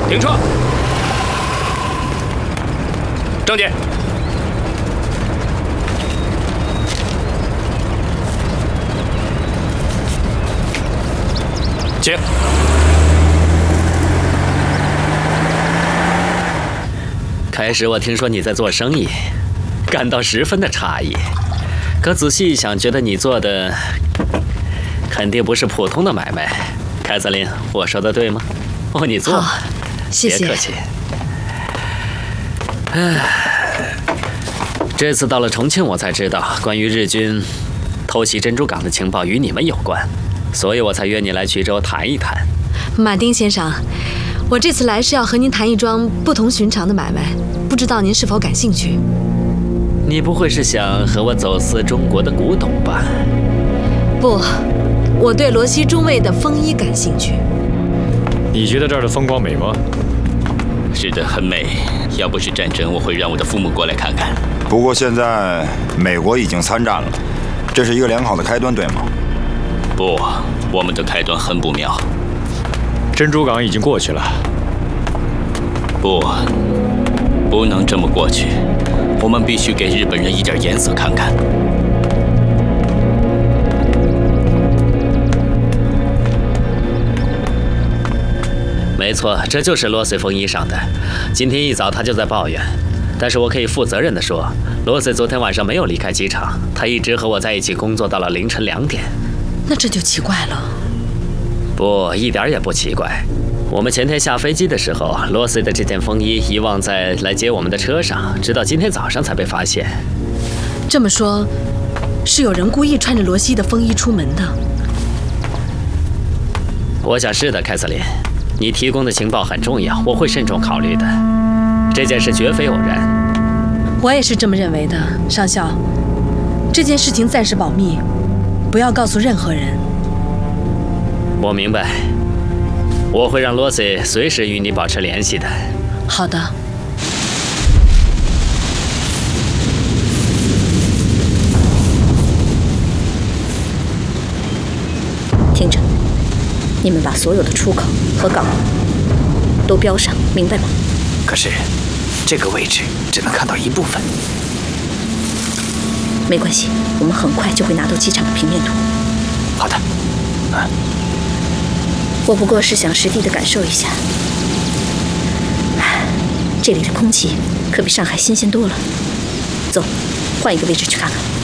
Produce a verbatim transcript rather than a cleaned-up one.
停车！证件。请。 开始我听说你在做生意，感到十分的诧异。可仔细一想，觉得你做的肯定不是普通的买卖。凯瑟琳，我说的对吗？哦，你坐。 好，谢谢。 别客气。唉，这次到了重庆，我才知道关于日军偷袭珍珠港的情报与你们有关，所以我才约你来衢州谈一谈。 马丁先生，我这次来是要和您谈一桩不同寻常的买卖，不知道您是否感兴趣？ 你不会是想和我走私中国的古董吧？ 不，我对罗西中尉的风衣感兴趣。 你觉得这儿的风光美吗？ 是的，很美。要不是战争，我会让我的父母过来看看。 不过现在美国已经参战了，这是一个良好的开端，对吗？ 不，我们的开端很不妙。 珍珠港已经过去了。 不，不能这么过去。我们必须给日本人一点颜色看看。 没错，这就是罗西风衣上的。今天一早他就在抱怨，但是我可以负责任地说，罗西昨天晚上没有离开机场，他一直和我在一起工作到了凌晨两点。 那这就奇怪了。 不，一点也不奇怪。我们前天下飞机的时候，罗西的这件风衣遗忘在来接我们的车上，直到今天早上才被发现。 这么说，是有人故意穿着罗西的风衣出门的？ 我想是的，凯瑟琳。你提供的情报很重要，我会慎重考虑的。这件事绝非偶然。 我也是这么认为的，上校。这件事情暂时保密，不要告诉任何人。 我明白。我会让罗西随时与你保持联系的。 好的。 听着，你们把所有的出口和港口都标上，明白吗？ 可是，这个位置只能看到一部分。 没关系，我们很快就会拿到机场的平面图。 好的。嗯。 我不过是想实地的感受一下，这里的空气可比上海新鲜多了。走，换一个位置去看看。